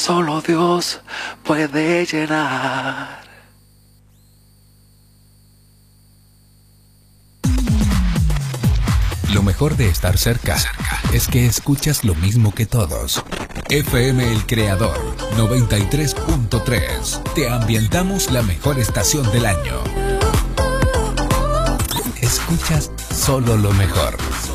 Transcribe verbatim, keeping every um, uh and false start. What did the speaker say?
solo Dios puede llenar. Lo mejor de estar cerca, cerca es que escuchas lo mismo que todos. F M El Creador noventa y tres punto tres. Te ambientamos la mejor estación del año. Escuchas solo lo mejor.